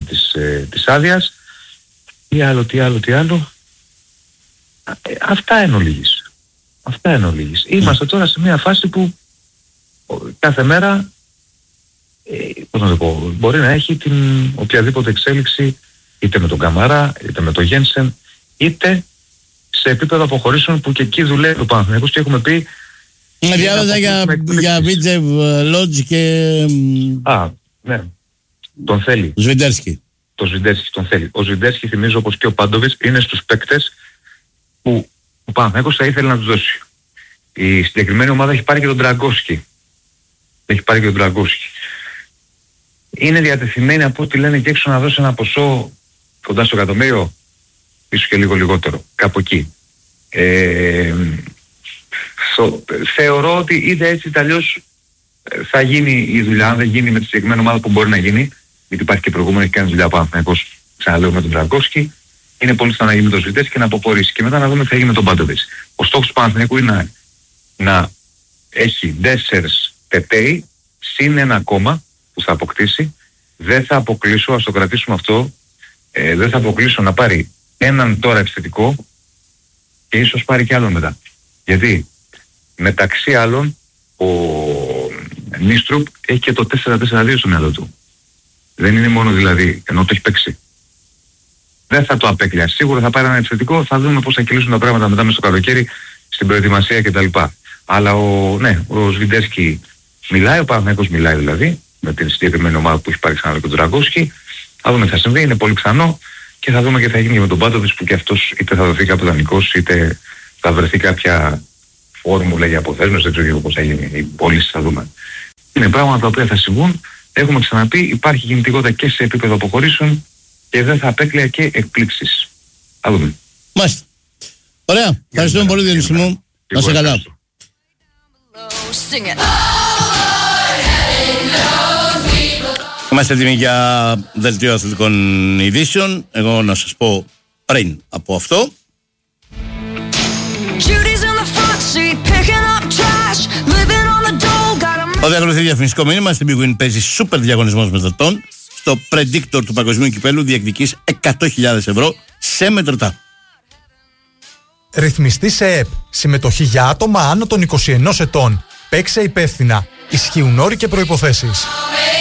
της άδειας. Τι άλλο. Αυτά εν ολίγης. Είμαστε τώρα σε μια φάση που κάθε μέρα, πώς να το πω, μπορεί να έχει την οποιαδήποτε εξέλιξη, είτε με τον Καμαρά, είτε με τον Γένσεν, είτε σε επίπεδο αποχωρήσεων που και εκεί δουλεύει ο Παναθηναϊκός και έχουμε πει. Διάβαζα για Βίτζεβ, Λότζ και... Ναι. Τον θέλει. Σβιντέρσκι. Το Σβιντέρσκι τον θέλει. Ο Σβιντέρσκι, θυμίζω, όπως και ο Πάντοβιτς, είναι στους παίκτες που ο Παναθηναϊκός θα ήθελε να τους δώσει. Η συγκεκριμένη ομάδα έχει πάρει και τον Τραγκόσκι. Είναι διατεθειμένη από ό,τι λένε και έξω να δώσει ένα ποσό κοντά στο εκατομμύριο, ίσως και λίγο λιγότερο, κάπου εκεί. Θεωρώ ότι είτε έτσι είτε αλλιώς θα γίνει η δουλειά. Αν δεν γίνει με τη συγκεκριμένη ομάδα που μπορεί να γίνει, γιατί υπάρχει και προηγούμενο, έχει κάνει δουλειά από Παναθηναϊκός, ξαναλέω, με τον Τραγκόσκι, είναι πολύ σαν να γίνει με τον Σβιντέρσκι και να αποπορήσει. Και μετά να δούμε τι θα γίνει με τον Πάντοβιτς. Ο στόχος του Παναθηναϊκού είναι να έχει 4 τετέι συν ένα ακόμα που θα αποκτήσει. Δεν θα αποκλείσω, ας το κρατήσουμε αυτό, δεν θα αποκλείσω να πάρει έναν τώρα επιθετικό και ίσως πάρει και άλλον μετά. Γιατί μεταξύ άλλων ο Νίστρουπ έχει και το 4-4-2 στο μυαλό του. Δεν είναι μόνο δηλαδή, ενώ το έχει παίξει. Δεν θα το απέκλεια. Σίγουρα θα πάρει ένα επιθετικό, θα δούμε πώς θα κυλήσουν τα πράγματα μετά μες στο καλοκαίρι, στην προετοιμασία κτλ. Αλλά ο Σβιντέρσκι μιλάει, ο Παναθηναϊκός μιλάει δηλαδή, με την συγκεκριμένη ομάδα που έχει πάρει ξανά και τον Τραγκόσκι. Θα δούμε τι θα συμβεί, είναι πολύ πιθανό και θα δούμε και θα γίνει και με τον Πάντοβιτς που και αυτός είτε θα δοθεί κάποιο δανεικός είτε θα βρεθεί κάποια φόρμουλα για αποθέσμες, δεν ξέρω πώς θα γίνει, οι πωλήσεις θα δούμε. Είναι πράγματα τα οποία θα συμβούν, έχουμε ξαναπεί, υπάρχει κινητικότητα και σε επίπεδο αποχωρήσεων και δεν θα απέκλεια και εκπλήξεις. Θα δούμε. Μάλιστα. Ωραία. Ευχαριστούμε πολύ, Διονύση μου. Να είσαι καλά. Είμαστε έτοιμοι για δελτίο αθλητικών ειδήσεων. Εγώ να σας πω πριν από αυτό. Ό,τι ακολουθεί διαφημιστικό μήνυμα, στην Big Win παίζει σούπερ διαγωνισμός μετρητών. Στο Predictor του Παγκοσμίου Κυπέλλου διεκδικείς 100.000 ευρώ σε μετρητά. Ρυθμιστή σε ΕΠ. Συμμετοχή για άτομα άνω των 21 ετών. Παίξε υπεύθυνα. Ισχύουν όροι και προϋποθέσεις.